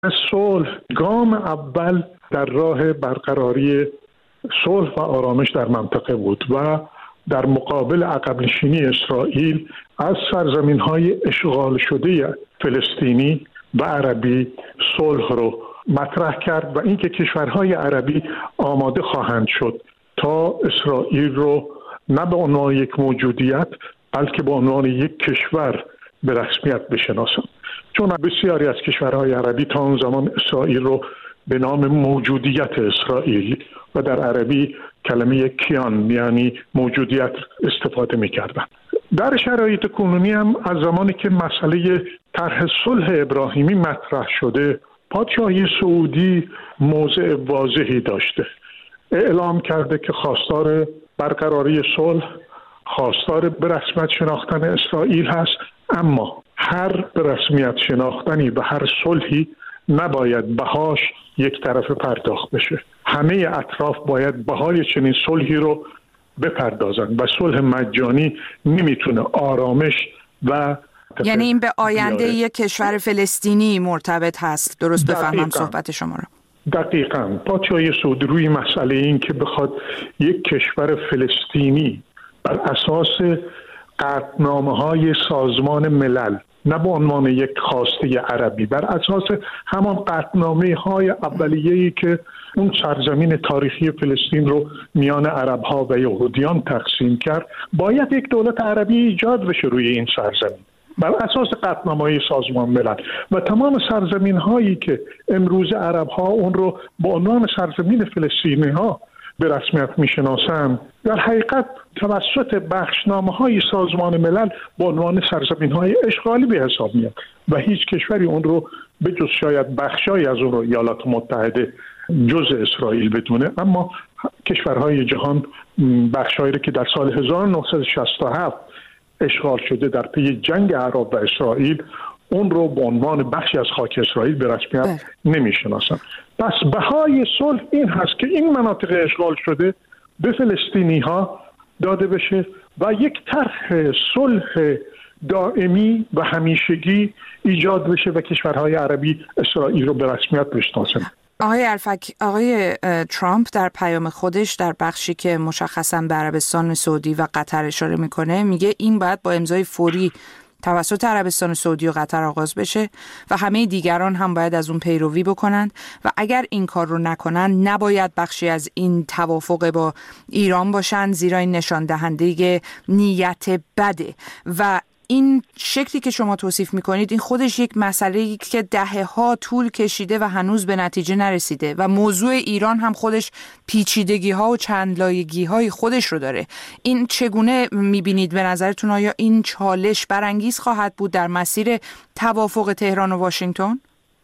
صلح گام اول در راه برقراری صلح و آرامش در منطقه بود و در مقابل عقب نشینی اسرائیل از سرزمین‌های اشغال شده فلسطینی و عربی صلح رو مطرح کرد و اینکه کشورهای عربی آماده خواهند شد تا اسرائیل رو نه به عنوان یک موجودیت بلکه به عنوان یک کشور به رسمیت بشناسند، چون بسیاری از کشورهای عربی تا اون زمان اسرائیل رو به نام موجودیت اسرائیل و در عربی کلمه کیان یعنی موجودیت استفاده می‌کردند. در شرایط کنونی هم از زمانی که مسئله طرح صلح ابراهیمی مطرح شده، پادشاهی سعودی موضع واضحی داشته، اعلام کرده که خواستار برقراری صلح، خواستار به رسمیت شناختن اسرائیل هست، اما هر به رسمیت شناختنی و هر صلحی نباید بهاش یک طرف پرداخت بشه. همه اطراف باید بهای چنین صلحی رو بپردازند و صلح مجانی نمیتونه آرامش و یعنی این به آینده یک کشور فلسطینی مرتبط هست. درست بفهمم صحبت شما رو؟ دقیقاً. پادشاهی سعودی روی مسئله این که بخواد یک کشور فلسطینی بر اساس قطعنامه‌های سازمان ملل، نه به عنوان یک خواسته عربی، بر اساس همان قطعنامه‌های اولیه‌ای که اون سرزمین تاریخی فلسطین رو میان عرب‌ها و یهودیان تقسیم کرد، باید یک دولت عربی ایجاد بشه روی این سرزمین بر اساس قطعنامه‌های سازمان ملل و تمام سرزمین‌هایی که امروز عرب‌ها اون رو به عنوان سرزمین فلسطینی‌ها به رسمیت میشناسند، در حقیقت توسط بخشنامه‌های سازمان ملل به عنوان سرزمین‌های اشغالی به حساب میاد و هیچ کشوری اون رو به جز شاید بخشایی از اون رو ایالات متحده جزء اسرائیل بدونه، اما کشورهای جهان بخشایی رو که در سال 1967 اشغال شده در پی جنگ عرب و اسرائیل اون رو به عنوان بخشی از خاک اسرائیل به رسمیت نمیشناسن. پس بهای صلح این هست که این مناطق اشغال شده به فلسطینی ها داده بشه و یک طرح صلح دائمی و همیشگی ایجاد بشه و کشورهای عربی اسرائیل رو به رسمیت بشناسن. آقای الفک، آقای ترامپ در پیام خودش در بخشی که مشخصاً به عربستان سعودی و قطر اشاره میکنه میگه این باید با امضای فوری توسط عربستان سعودی و قطر آغاز بشه و همه دیگران هم باید از اون پیروی بکنند و اگر این کار رو نکنن نباید بخشی از این توافق با ایران باشن، زیرا این نشان دهنده نیت بده. و این شکلی که شما توصیف میکنید این خودش یک مسئله‌ای که دهه‌ها طول کشیده و هنوز به نتیجه نرسیده و موضوع ایران هم خودش پیچیدگی‌ها و چندلایگی‌های خودش رو داره. این چگونه میبینید؟ به نظرتون آیا این چالش برانگیز خواهد بود در مسیر توافق تهران و واشنگتن؟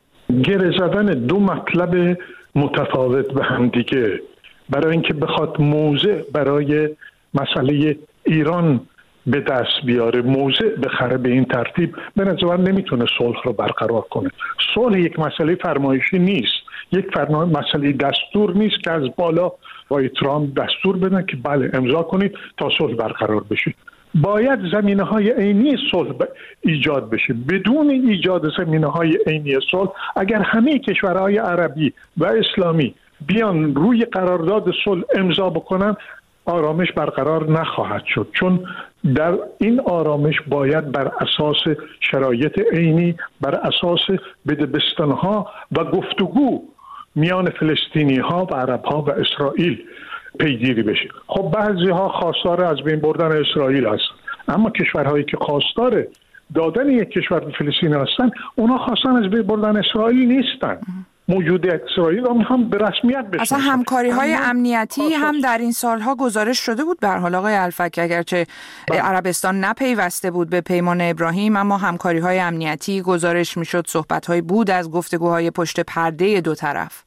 گره زدن دو مطلب متفاوت به هم دیگه برای اینکه بخواد موضع برای مسئله ایران به دست بیاره، موضع بخره به این ترتیب، به نظر نمیتونه صلح رو برقرار کنه. صلح یک مسئله فرمایشی نیست، یک مسئله دستور نیست که از بالا آقای ترامپ دستور بدن که بله امضا کنید تا صلح برقرار بشه. باید زمینه‌های عینی صلح ایجاد بشه. بدون ایجاد زمینه‌های عینی صلح، اگر همه کشورهای عربی و اسلامی بیان روی قرارداد صلح امضا بکنن، آرامش برقرار نخواهد شد، چون در این آرامش باید بر اساس شرایط عینی، بر اساس بدبستان‌ها و گفتگو میان فلسطینی‌ها و عرب‌ها و اسرائیل پیگیری بشه. خب بعضی‌ها خواستار از بین بردن اسرائیل هستند، اما کشورهایی که خواستار دادن یک کشور به فلسطین هستند، اونا خواستن از بین بردن اسرائیل نیستند. موجودیت اسرائیل رو هم به رسمیت بشناسن. اصلا همکاری‌های امنیتی هم در این سالها گزارش شده بود به هر حال آقای الفک، اگرچه عربستان نپیوسته بود به پیمان ابراهیم، اما همکاری‌های امنیتی گزارش میشد، صحبت‌های بود از گفتگوهای پشت پرده دو طرف.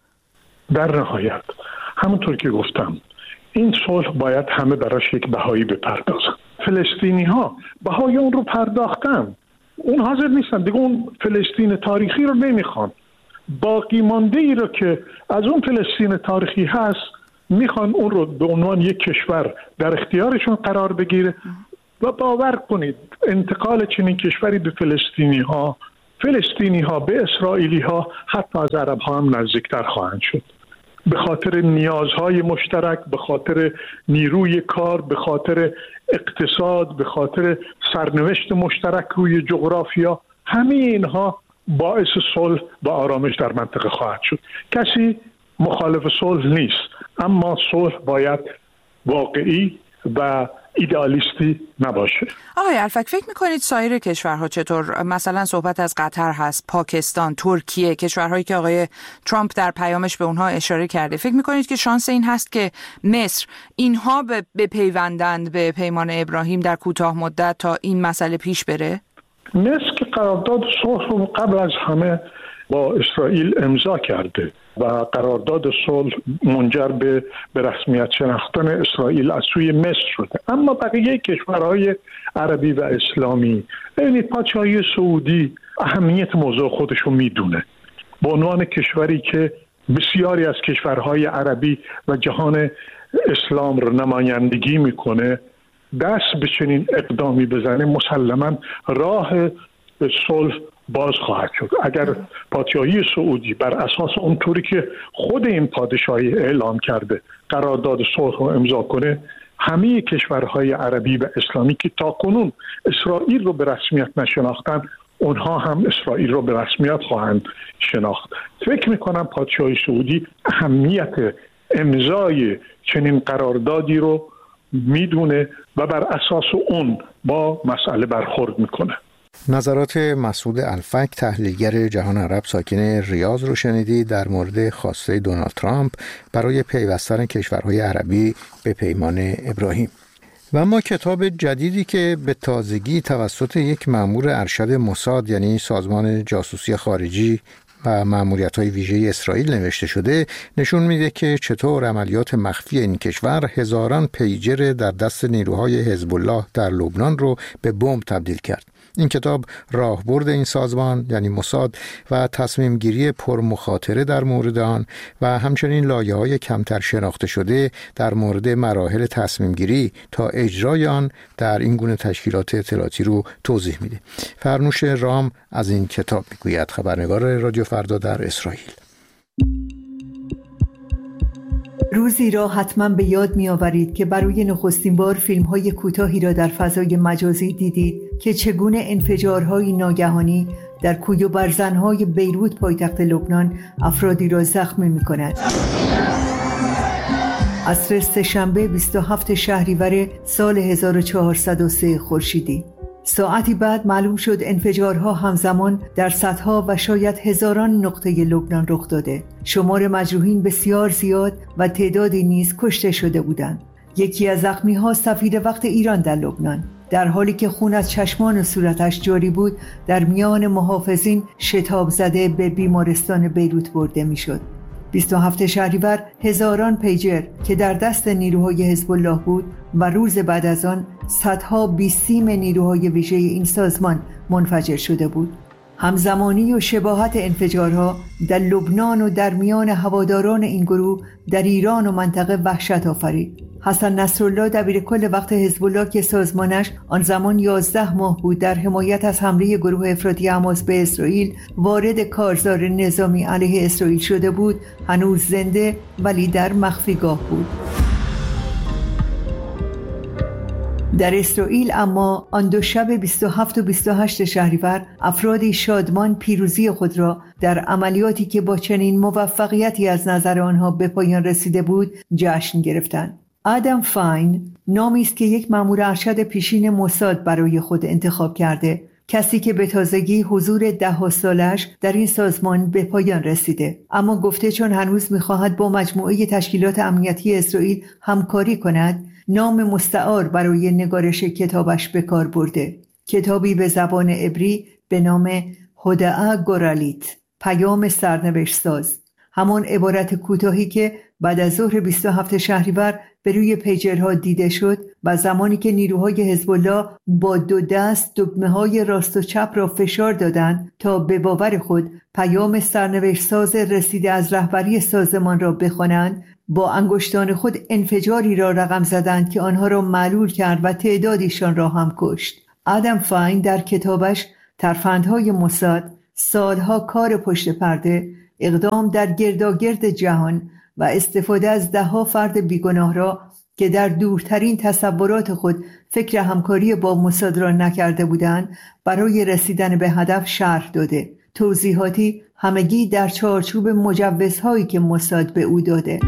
در نهایت همونطور که گفتم این صلح باید همه براش یک بهایی بپردازن. فلسطینی‌ها بهای اون رو پرداختن، اون حاضر نیستن دیگه، اون فلسطین تاریخی رو نمیخوان. باقی مانده ای رو که از اون فلسطین تاریخی هست میخوان اون رو به عنوان یک کشور در اختیارشون قرار بگیره و باور کنید انتقال چنین کشوری به فلسطینی ها فلسطینی ها به اسرائیلی ها حتی از عرب ها هم نزدیکتر خواهند شد، به خاطر نیازهای مشترک، به خاطر نیروی کار، به خاطر اقتصاد، به خاطر سرنوشت مشترک روی جغرافیا. همه اینها باعث صلح و آرامش در منطقه خواهد شد. کسی مخالف صلح نیست، اما صلح باید واقعی و ایدئالیستی نباشه. آقای الفک، فکر میکنید سایر کشورها چطور؟ مثلا صحبت از قطر هست، پاکستان، ترکیه، کشورهایی که آقای ترامپ در پیامش به اونها اشاره کرده. فکر میکنید که شانس این هست که مصر اینها بپیوندند به پیمان ابراهیم در کوتاه مدت تا این مسئله پیش بره؟ مصر که قرارداد صلح رو قبل از همه با اسرائیل امضا کرده و قرارداد صلح منجر به رسمیت شناختن اسرائیل از سوی مصر شده. اما بقیه کشورهای عربی و اسلامی، یعنی پادشاهی سعودی اهمیت موضوع خودش رو میدونه. به عنوان کشوری که بسیاری از کشورهای عربی و جهان اسلام رو نمایندگی میکنه، دست به چنین اقدامی بزنه مسلماً راه صلح باز خواهد شد. اگر پادشاهی سعودی بر اساس اونطوری که خود این پادشاهی اعلام کرده قرارداد صلح رو امضا کنه، همه کشورهای عربی و اسلامی که تاکنون اسرائیل رو به رسمیت نشناختن، اونها هم اسرائیل رو به رسمیت خواهند شناخت. فکر میکنم پادشاهی سعودی اهمیت امضای چنین قراردادی رو میدونه و بر اساس اون با مسئله برخورد میکنه. نظرات مسعود الفک، تحلیلگر جهان عرب ساکن ریاض رو شنیدید در مورد خواسته دونالد ترامپ برای پیوستن کشورهای عربی به پیمان ابراهیم. و اما کتاب جدیدی که به تازگی توسط یک مأمور ارشد موساد، یعنی سازمان جاسوسی خارجی و مأموریت‌های ویژه اسرائیل نوشته شده، نشون میده که چطور عملیات مخفی این کشور هزاران پیجر در دست نیروهای حزب الله در لبنان رو به بمب تبدیل کرد. این کتاب راهبرد این سازمان یعنی موساد و تصمیم گیری پرمخاطره در مورد آن و همچنین لایه‌های کمتر شناخته شده در مورد مراحل تصمیم گیری تا اجرای آن در این گونه تشکیلات اطلاعاتی رو توضیح میده. فرنوش رام از این کتاب میگوید، خبرنگار رادیو فردا در اسرائیل. روزی را حتما به یاد می آورید که برای نخستین بار فیلم‌های کوتاهی را در فضای مجازی دیدید که چگونه انفجارهای ناگهانی در کوی و برزن‌های بیروت پایتخت لبنان افرادی را زخمی می‌کند. عصر سه‌شنبه 27 شهریور سال 1403 خورشیدی. ساعتی بعد معلوم شد انفجارها همزمان در صدها و شاید هزاران نقطه لبنان رخ داده. شمار مجروحین بسیار زیاد و تعدادی نیز کشته شده بودند. یکی از زخمی‌ها سفیر وقت ایران در لبنان، در حالی که خون از چشمان و صورتش جاری بود، در میان محافظین شتاب زده به بیمارستان بیروت برده می‌شد. 27 شهریور هزاران پیجر که در دست نیروهای حزب الله بود و روز بعد از آن صدها بیسیم نیروهای ویژه این سازمان منفجر شده بود. همزمانی و شباهت انفجارها در لبنان و در میان هواداران این گروه در ایران و منطقه وحشت آفرید. حسن نصرالله دبیرکل وقت حزب الله که سازمانش آن زمان 11 ماه بود در حمایت از حمله گروه افراطی حماس به اسرائیل وارد کارزار نظامی علیه اسرائیل شده بود، هنوز زنده ولی در مخفیگاه بود. در اسرائیل اما آن دو شب 27 و 28 شهریور افرادی شادمان پیروزی خود را در عملیاتی که با چنین موفقیتی از نظر آنها به پایان رسیده بود جشن گرفتند. آدم فاین نامی است که یک مأمور ارشد پیشین موساد برای خود انتخاب کرده، کسی که به تازگی حضور 10 سالش در این سازمان به پایان رسیده، اما گفته چون هنوز می‌خواهد با مجموعه تشکیلات امنیتی اسرائیل همکاری کند، نام مستعار برای نگارش کتابش به کار برده. کتابی به زبان عبری به نام هودعه گورالیت، پیام سرنوشت ساز، همان عبارت کوتاهی که بعد از ظهر 27 شهریور به روی پیجرها دیده شد و زمانی که نیروهای حزب الله با 2 دست دکمه‌های راست و چپ را فشار دادند تا به باور خود پیام سرنوشت ساز رسیده از رهبری سازمان را بخوانند، با انگشتان خود انفجاری را رقم زدند که آنها را معلول کرد و تعدادیشان را هم کشت. آدم فاین در کتابش ترفندهای موساد سالها کار پشت پرده، اقدام در گرداگرد جهان و استفاده از ده‌ها فرد بیگناه را که در دورترین تصورات خود فکر همکاری با موساد را نکرده بودند برای رسیدن به هدف شرح داده. توضیحاتی همگی در چارچوب مجوزهایی که موساد به او داده.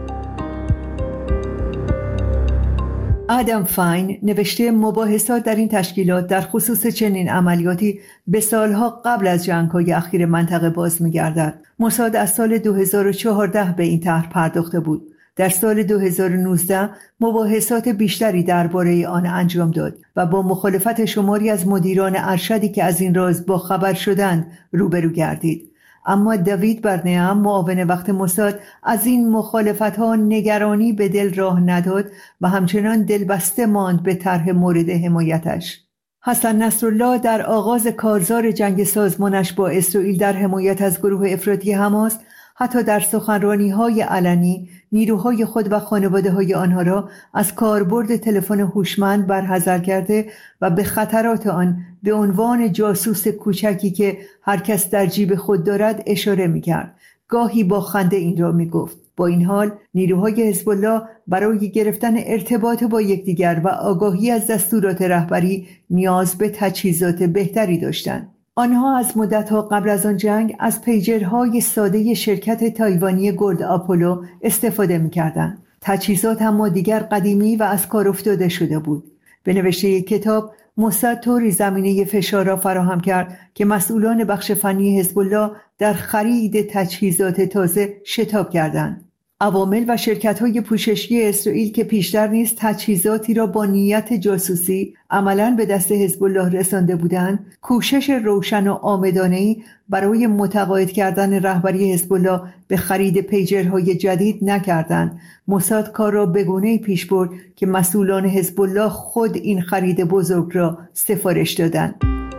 آدم فاین نوشته مباحثات در این تشکیلات در خصوص چنین عملیاتی به سالها قبل از جنگ‌های اخیر منطقه باز می‌گردد. موساد از سال 2014 به این طرح پرداخته بود. در سال 2019 مباحثات بیشتری درباره آن انجام داد و با مخالفت شماری از مدیران ارشدی که از این راز با خبر شدند روبرو گردید. اما دیوید برنیا معاون وقت موساد از این مخالفت‌ها نگرانی به دل راه نداد و همچنان دلبسته ماند به طرح مورد حمایتش. حسن نصرالله در آغاز کارزار جنگ سازمانش با اسرائیل در حمایت از گروه افراطی حماس حتی در سخنرانی‌های علنی نیروهای خود و خانواده‌های آنها را از کاربرد تلفن هوشمند برحذر کرده و به خطرات آن به عنوان جاسوس کوچکی که هر کس در جیب خود دارد اشاره می‌کرد. گاهی با خنده این را می‌گفت. با این حال نیروهای حزب الله برای گرفتن ارتباط با یکدیگر و آگاهی از دستورات رهبری نیاز به تجهیزات بهتری داشتند. آنها از مدت‌ها قبل از آن جنگ از پیجرهای ساده شرکت تایوانی گولد آپولو استفاده می‌کردند. تجهیزات اما دیگر قدیمی و از کار افتاده شده بود. به نوشته کتاب موساد طوری زمینه فشار را فراهم کرد که مسئولان بخش فنی حزب الله در خرید تجهیزات تازه شتاب کردند. عوامل و شرکت‌های پوششی اسرائیل که پیشتر نیز تجهیزاتی را با نیت جاسوسی عملاً به دست حزب الله رسانده بودند، کوشش روشن و عامدانه‌ای برای متقاعد کردن رهبری حزب الله به خرید پیجرهای جدید نکردند. موساد کار را به گونه‌ای پیش برد که مسئولان حزب الله خود این خرید بزرگ را سفارش دادند.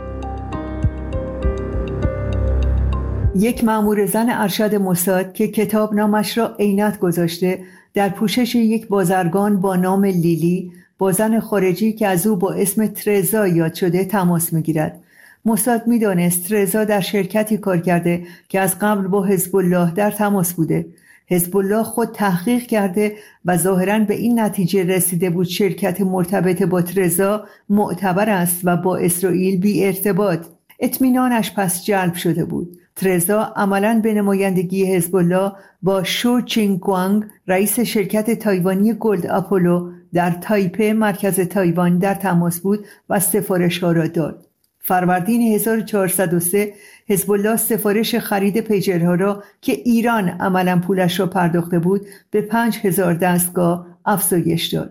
یک مأمور زن ارشد موساد که کتاب نامش را عینت گذاشته در پوشش یک بازرگان با نام لیلی با زن خارجی که از او با اسم ترزا یاد شده تماس می‌گیرد. موساد می‌دانست ترزا در شرکتی کار کرده که از قبل با حزب الله در تماس بوده. حزب الله خود تحقیق کرده و ظاهراً به این نتیجه رسیده بود شرکت مرتبط با ترزا معتبر است و با اسرائیل بی ارتباط. اطمینانش پس جلب شده بود. ترزا عملاً به نمایندگی حزب الله با شو چینگ کوانگ رئیس شرکت تایوانی گولد آپولو در تایپه مرکز تایوان در تماس بود و سفارش‌ها را داد. فروردین 1403 حزب الله سفارش خرید پیجرها را که ایران عملاً پولش را پرداخته بود به 5000 دستگاه افزایش داد.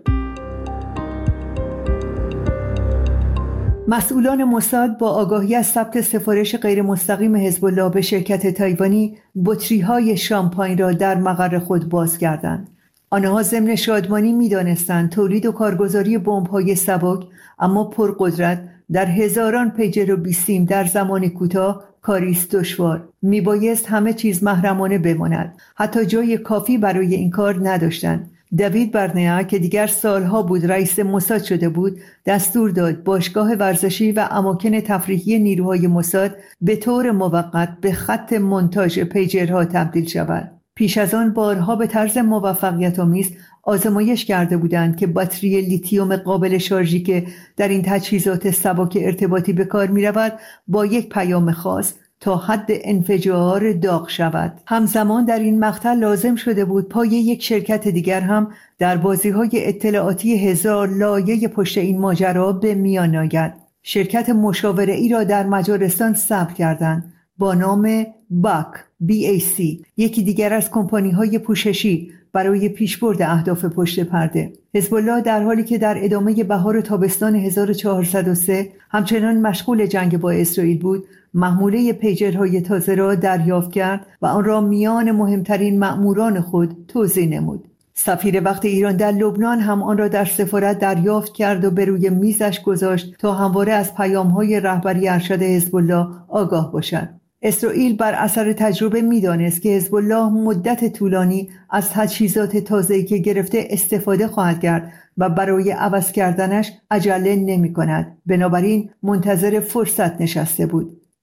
مسئولان موساد با آگاهی از ثبت سفارش غیر مستقیم حزب الله به شرکت تایوانی بطری‌های شامپاین را در مقر خود باز کردند. آنها ضمن شادمانی می‌دانستند تولید و کارگزاری بمب‌های سبک اما پرقدرت در هزاران پیجر و بیسیم در زمان کوتاه کاری است دشوار. میبایست همه چیز محرمانه بماند. حتی جای کافی برای این کار نداشتند. دیوید برنیا که دیگر سالها بود رئیس موساد شده بود دستور داد باشگاه ورزشی و اماکن تفریحی نیروهای موساد به طور موقت به خط مونتاژ پیجرها تبدیل شود. پیش از آن بارها به طرز موفقیت‌آمیز آزمایش کرده بودند که باتری لیتیوم قابل شارژی که در این تجهیزات سبک ارتباطی به کار می‌رود با یک پیام خاص تا حد انفجار داغ شود. همزمان در این مقطع لازم شده بود پای یک شرکت دیگر هم در بازی‌های اطلاعاتی هزار لایه پشت این ماجرا به میان آید. شرکت مشاوره‌ای را در مجارستان ثبت کردند با نام BAC، یکی دیگر از کمپانی‌های پوششی برای پیشبرد اهداف پشت پرده. حزب الله در حالی که در ادامه بهار و تابستان 1403 همچنان مشغول جنگ با اسرائیل بود، محموله پیجرهای تازه را دریافت کرد و آن را میان مهمترین مأموران خود توزیع نمود. سفیر وقت ایران در لبنان هم آن را در سفارت دریافت کرد و به روی میزش گذاشت تا همواره از پیام‌های رهبری ارشد حزب الله آگاه باشد. اسرائیل بر اثر تجربه می‌دانست که حزب الله مدت طولانی از تجهیزات تازه‌ای که گرفته استفاده خواهد کرد و برای عوض کردنش عجله نمی‌کند. بنابراین منتظر فرصت نشسته بود.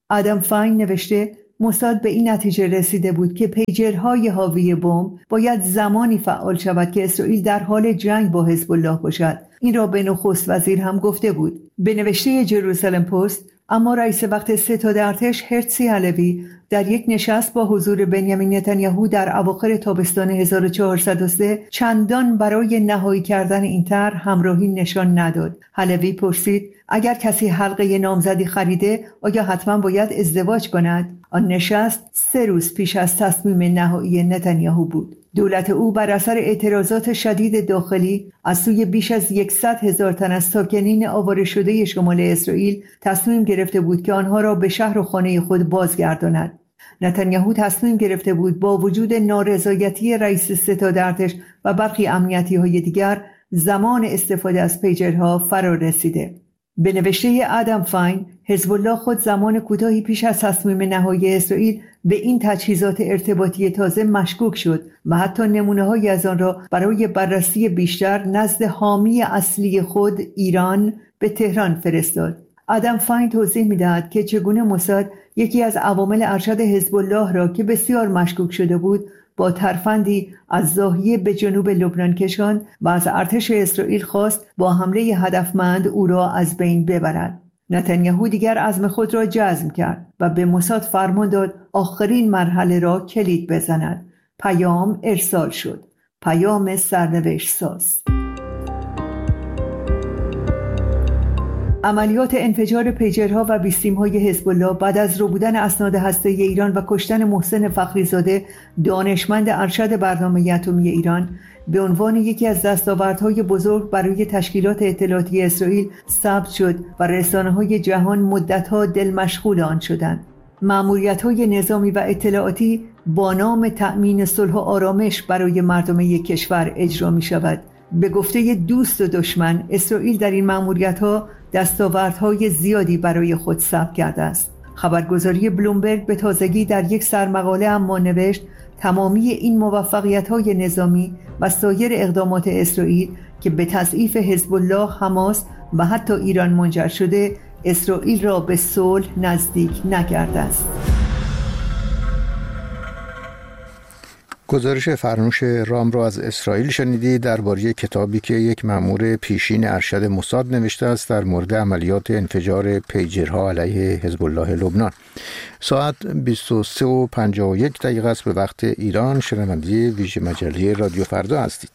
آدم فاین نوشته موساد به این نتیجه رسیده بود که پیجرهای حاوی بمب باید زمانی فعال شود که اسرائیل در حال جنگ با حزب الله باشد. این را به نخست وزیر هم گفته بود. به نوشته جروسالم پست، اما رئیس وقت ستاد ارتش هرتزی هلوی در یک نشست با حضور بنیامین نتانیاهو در اواخر تابستان 1403 چندان برای نهایی کردن این طرح همراهی نشان نداد. هلوی پرسید اگر کسی حلقه نامزدی خریده آیا حتما باید ازدواج کند؟ آن نشست 3 روز پیش از تصمیم نهایی نتانیاهو بود. دولت او بر اثر اعتراضات شدید داخلی از سوی بیش از 100,000 تن از ساکنین آواره شده شمال اسرائیل تصمیم گرفته بود که آنها را به شهر و خانه خود بازگرداند. نتانیاهو تصمیم گرفته بود با وجود نارضایتی رئیس ستاد ارتش و برخی امنیتی‌های دیگر زمان استفاده از پیجرها فرا رسیده. به نوشته آدم فاین، حزب الله خود زمان کوتاهی پیش از تصمیم نهایی اسرائیل به این تجهیزات ارتباطی تازه مشکوک شد و حتی نمونه‌هایی از آن را برای بررسی بیشتر نزد حامی اصلی خود ایران به تهران فرستاد. آدم فاین توضیح می‌دهد که چگونه موساد یکی از عوامل ارشد حزب الله را که بسیار مشکوک شده بود با ترفندی از زاهیه به جنوب لبنان کشاند و از ارتش اسرائیل خواست با حمله هدفمند او را از بین ببرد. نتانیاهو دیگر عزم خود را جزم کرد و به موساد فرمان داد آخرین مرحله را کلید بزند. پیام ارسال شد. پیام سرنوشت ساز. عملیات انفجار پیجرها و بیستیم‌های حزب الله بعد از ربودن اسناد هسته‌ای ایران و کشتن محسن فخریزاده دانشمند ارشد برنامه اتمی ایران به عنوان یکی از دستاوردهای بزرگ برای تشکیلات اطلاعاتی اسرائیل ثبت شد و رسانه‌های جهان مدت‌ها دل مشغول آن شدند. مأموریت‌های نظامی و اطلاعاتی با نام تأمین صلح و آرامش برای مردم یک کشور اجرا می‌شود. به گفته دوست و دشمن، اسرائیل در این مأموریت‌ها دستاوردهای زیادی برای خود ثبت کرده است. خبرگزاری بلومبرگ به تازگی در یک سرمقاله اما نوشت تمامی این موفقیت‌های نظامی و سایر اقدامات اسرائیل که به تضعیف حزب الله، حماس و حتی ایران منجر شده، اسرائیل را به صلح نزدیک نکرده است. گزارش فرنوش رام را از اسرائیل شنیدی درباره کتابی که یک مأمور پیشین ارشد موساد نوشته است در مورد عملیات انفجار پیجرها علیه حزب الله لبنان. ساعت 23:51 است به وقت ایران. شنونده ویژه مجله رادیو فردا هستید.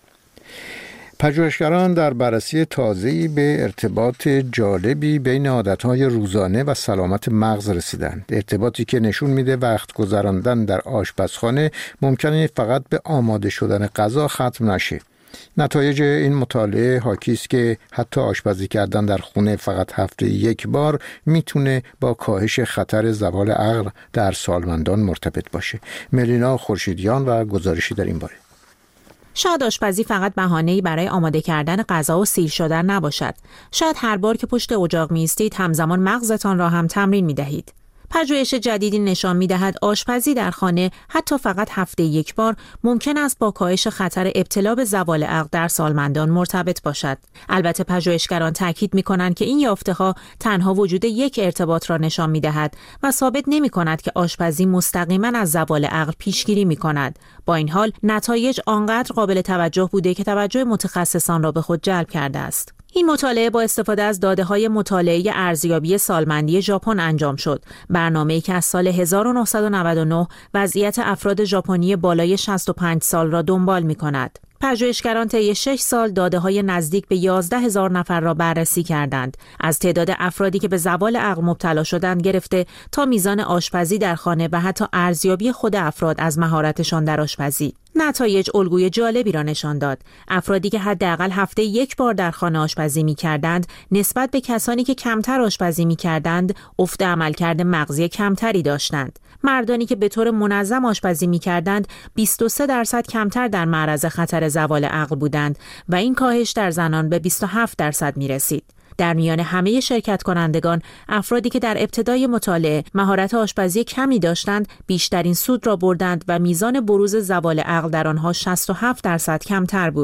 پژوهشگران در بررسی تازه‌ای به ارتباط جالبی بین عادتهای روزانه و سلامت مغز رسیدند. ارتباطی که نشون میده وقت گذراندن در آشپزخانه ممکنه فقط به آماده شدن غذا ختم نشه. نتایج این مطالعه حاکی است که حتی آشپزی کردن در خونه فقط هفته یک بار میتونه با کاهش خطر زوال عقل در سالمندان مرتبط باشه. ملینا خورشیدیان و گزارشی در این باره. شاید آشپزی فقط بهانه‌ای برای آماده کردن غذا و سیر شدن نباشد. شاید هر بار که پشت اجاق می‌ایستید همزمان مغزتان را هم تمرین می‌دهید. پژوهش جدیدی نشان می‌دهد آشپزی در خانه حتی فقط هفته یک بار ممکن است با کاهش خطر ابتلا به زوال عقل در سالمندان مرتبط باشد. البته پژوهشگران تاکید می‌کنند که این یافته‌ها تنها وجود یک ارتباط را نشان می‌دهد و ثابت نمی‌کند که آشپزی مستقیما از زوال عقل پیشگیری می‌کند. با این حال نتایج آنقدر قابل توجه بوده که توجه متخصصان را به خود جلب کرده است. این مطالعه با استفاده از داده‌های مطالعه ارزیابی سالمندی ژاپن انجام شد. برنامه‌ای که از سال 1999 وضعیت افراد ژاپنی بالای 65 سال را دنبال می‌کند. پژوهشگران طی 6 سال داده‌های نزدیک به 11,000 نفر را بررسی کردند. از تعداد افرادی که به زوال عقل مبتلا شدند گرفته تا میزان آشپزی در خانه و حتی ارزیابی خود افراد از مهارتشان در آشپزی. نتایج الگوی جالبی را نشان داد. افرادی که حداقل هفته یک بار در خانه آشپزی می‌کردند، نسبت به کسانی که کمتر آشپزی می‌کردند، افت عملکرد مغزی کمتری داشتند. مردانی که به طور منظم آشپزی می‌کردند، 23% کمتر در معرض خطر زوال عقل بودند و این کاهش در زنان به 27% می‌رسید. در میان همه شرکت کنندگان، افرادی که در ابتدای مطالعه مهارت آشپزی کمی داشتند، بیشترین سود را بردند و میزان بروز زوال عقل در آنها 67% کمتر بود.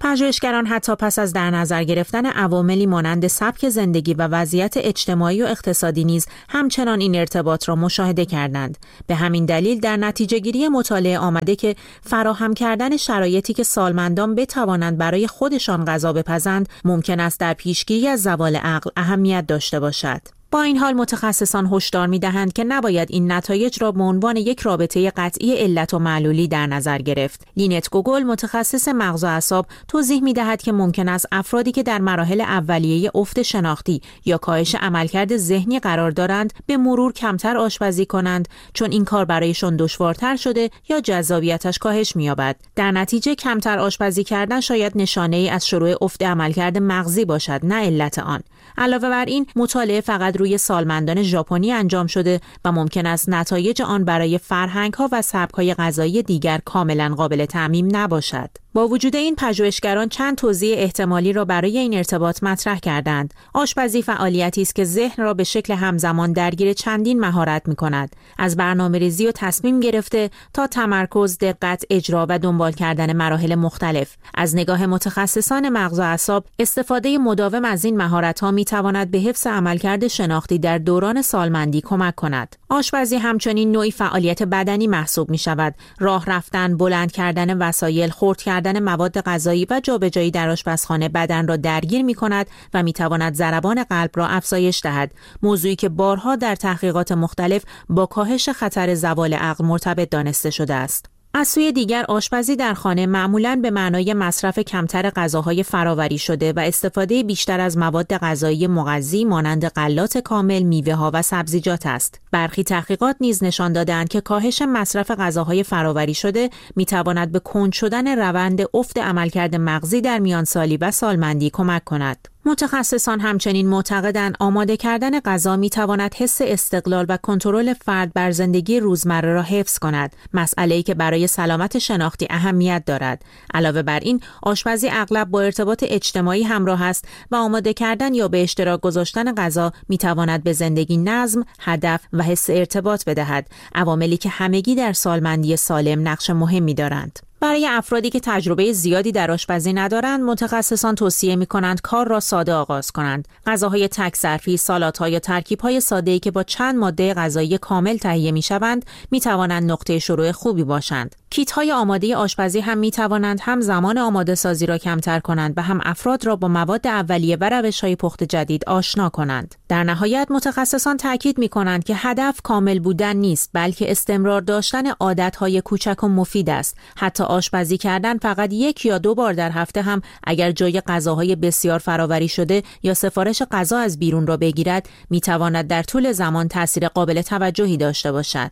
پژوهشگران حتی پس از در نظر گرفتن عواملی مانند سبک زندگی و وضعیت اجتماعی و اقتصادی نیز همچنان این ارتباط را مشاهده کردند. به همین دلیل در نتیجه گیری مطالعه آمده که فراهم کردن شرایطی که سالمندان بتوانند برای خودشان غذا بپزند ممکن است در پیشگیری از زوال عقل اهمیت داشته باشد. با این حال متخصصان هشدار می‌دهند که نباید این نتایج را به عنوان یک رابطه قطعی علت و معلولی در نظر گرفت. لینت گوگل متخصص مغز و اعصاب توضیح می‌دهد که ممکن است افرادی که در مراحل اولیه افت شناختی یا کاهش عملکرد ذهنی قرار دارند به مرور کمتر آشپزی کنند چون این کار برایشان دشوارتر شده یا جذابیتش کاهش می‌یابد. در نتیجه کمتر آشپزی کردن شاید نشانه‌ای از شروع افت عملکرد مغزی باشد، نه علت آن. علاوه بر این مطالعه فقط روی سالمندان ژاپنی انجام شده و ممکن است نتایج آن برای فرهنگ‌ها و سبک‌های غذایی دیگر کاملاً قابل تعمیم نباشد. با وجود این پژوهشگران چند توضیح احتمالی را برای این ارتباط مطرح کردند. آشپزی فعالیتی است که ذهن را به شکل همزمان درگیر چندین مهارت می‌کند، از برنامه‌ریزی و تصمیم گرفته تا تمرکز، دقت، اجرا و دنبال کردن مراحل مختلف. از نگاه متخصصان مغز و اعصاب، استفاده مداوم از این مهارت‌ها می‌تواند به حفظ عملکرد شناختی در دوران سالمندی کمک کند. آشپزی همچنین نوعی فعالیت بدنی محسوب می‌شود. راه رفتن، بلند کردن وسایل، خرد کردن مواد غذایی و جابجایی در آشپزخانه بدن را درگیر می‌کند و می‌تواند ضربان قلب را افزایش دهد. موضوعی که بارها در تحقیقات مختلف با کاهش خطر زوال عقل مرتبط دانسته شده است. از سوی دیگر آشپزی در خانه معمولاً به معنای مصرف کمتر غذاهای فرآوری شده و استفاده بیشتر از مواد غذایی مغذی مانند غلات کامل، میوه‌ها و سبزیجات است. برخی تحقیقات نیز نشان داده‌اند که کاهش مصرف غذاهای فرآوری شده می‌تواند به کند شدن روند افت عملکرد مغزی در میانسالی و سالمندی کمک کند. متخصصان همچنین معتقدند آماده کردن غذا می‌تواند حس استقلال و کنترل فرد بر زندگی روزمره را حفظ کند، مسئله‌ای که برای سلامت شناختی اهمیت دارد. علاوه بر این، آشپزی اغلب با ارتباط اجتماعی همراه است و آماده کردن یا به اشتراک گذاشتن غذا می‌تواند به زندگی نظم، هدف و حس ارتباط بدهد، عواملی که همگی در سالمندی سالم نقش مهمی دارند. برای افرادی که تجربه زیادی در آشپزی ندارند، متخصصان توصیه می‌کنند کار را ساده آغاز کنند. غذاهای تک ظرفی، سالادها یا ترکیب‌های ساده‌ای که با چند ماده غذایی کامل تهیه می‌شوند، می‌توانند نقطه شروع خوبی باشند. کیت‌های آماده آشپزی هم می‌توانند هم زمان آماده سازی را کمتر کنند و هم افراد را با مواد اولیه و روش‌های پخت جدید آشنا کنند. در نهایت متخصصان تاکید می‌کنند که هدف کامل بودن نیست، بلکه استمرار داشتن عادت‌های کوچک و مفید است. حتی آشپزی کردن فقط 1 یا 2 بار در هفته هم اگر جای غذاهای بسیار فرآوری شده یا سفارش غذا از بیرون را بگیرد، می‌تواند در طول زمان تأثیر قابل توجهی داشته باشد.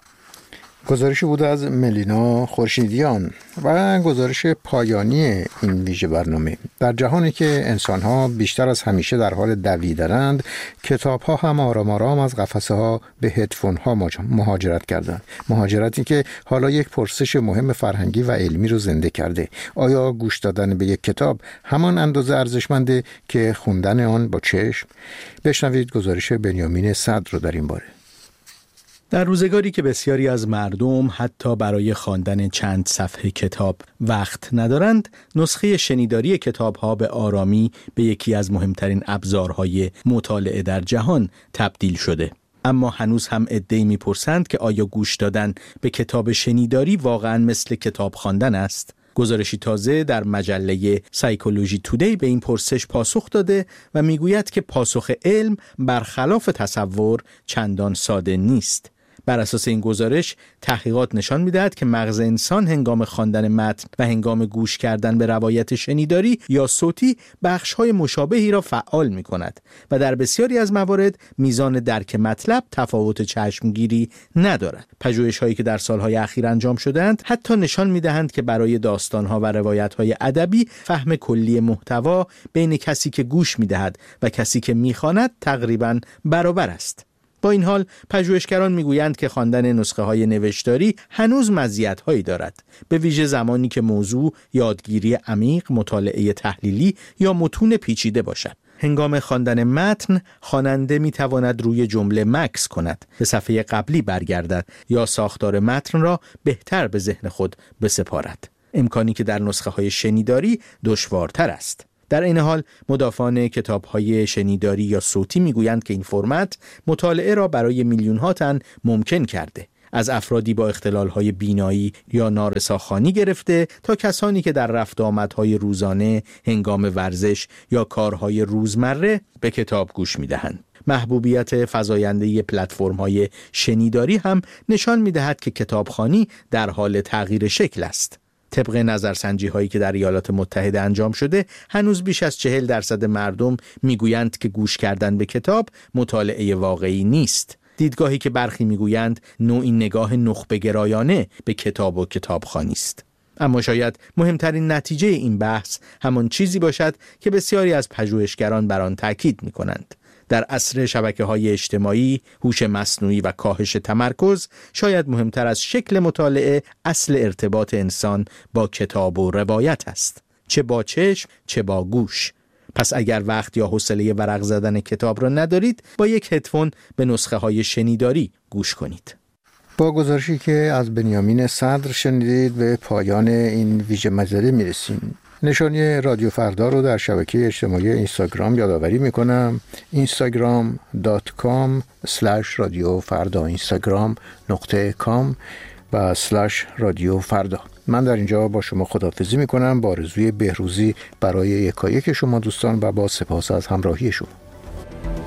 گزارشی بود از ملینا خورشیدیان و گزارش پایانی این ویژه برنامه. در جهانی که انسان‌ها بیشتر از همیشه در حال دویدنند، کتاب‌ها هم آرام آرام از قفسه ها به هدفون‌ها مهاجرت کردند. مهاجرتی که حالا یک پرسش مهم فرهنگی و علمی رو زنده کرده. آیا گوش دادن به یک کتاب همان اندازه ارزشمنده که خوندن آن با چشم؟ بشنوید گزارش بنیامین صدر رو در این باره. در روزگاری که بسیاری از مردم حتی برای خواندن چند صفحه کتاب وقت ندارند، نسخه شنیداری کتاب‌ها به آرامی به یکی از مهمترین ابزارهای مطالعه در جهان تبدیل شده. اما هنوز هم عده‌ای می‌پرسند که آیا گوش دادن به کتاب شنیداری واقعاً مثل کتاب خواندن است؟ گزارشی تازه در مجله سایکولوژی تودی به این پرسش پاسخ داده و میگوید که پاسخ علم برخلاف تصور چندان ساده نیست. بر اساس این گزارش تحقیقات نشان می‌دهد که مغز انسان هنگام خواندن متن و هنگام گوش کردن به روایت شنیداری یا صوتی بخش‌های مشابهی را فعال می‌کند و در بسیاری از موارد میزان درک مطلب تفاوت چشمگیری ندارد. پژوهش‌هایی که در سال‌های اخیر انجام شده‌اند حتی نشان می‌دهند که برای داستان‌ها و روایت‌های ادبی فهم کلی محتوا بین کسی که گوش می‌دهد و کسی که می‌خواند تقریباً برابر است. با این حال پژوهشگران میگویند که خواندن نسخه‌های نوشتاری هنوز مزیت‌هایی دارد، به ویژه زمانی که موضوع یادگیری عمیق، مطالعه تحلیلی یا متون پیچیده باشد. هنگام خواندن متن، خواننده میتواند روی جمله مکث کند، به صفحه قبلی برگردد یا ساختار متن را بهتر به ذهن خود بسپارد. امکانی که در نسخه‌های شنیداری دشوارتر است. در این حال مدافعان کتاب‌های شنیداری یا صوتی میگویند که این فرمت مطالعه را برای میلیون‌ها تن ممکن کرده، از افرادی با اختلال‌های بینایی یا نارساخوانی گرفته تا کسانی که در رفت آمدهای روزانه، هنگام ورزش یا کارهای روزمره به کتاب گوش می‌دهند. محبوبیت فزاینده پلتفرم‌های شنیداری هم نشان می‌دهد که کتابخوانی در حال تغییر شکل است. طبق نظرسنجی هایی که در ایالات متحده انجام شده، هنوز بیش از 40% مردم میگویند که گوش کردن به کتاب مطالعه واقعی نیست. دیدگاهی که برخی میگویند نوعی نگاه نخبه‌گرایانه به کتاب و کتابخوانی است. اما شاید مهمترین نتیجه این بحث همان چیزی باشد که بسیاری از پژوهشگران بر آن تاکید می‌کنند. در عصر شبکه‌های اجتماعی، هوش مصنوعی و کاهش تمرکز، شاید مهمتر از شکل مطالعه، اصل ارتباط انسان با کتاب و روایت است. چه با چشم، چه با گوش. پس اگر وقت یا حوصله ورق زدن کتاب را ندارید، با یک هدفون به نسخه‌های شنیداری گوش کنید. با گزارشی که از بنیامین صدر شنیدید به پایان این ویژه مجله میرسیم. نشانی رادیو فردا رو در شبکه اجتماعی اینستاگرام یادآوری میکنم. instagram.com/radiofarda instagram.com و /رادیو فردا. من در اینجا با شما خداحافظی میکنم با آرزوی بهروزی برای یکایک شما دوستان و با سپاس از همراهی شما.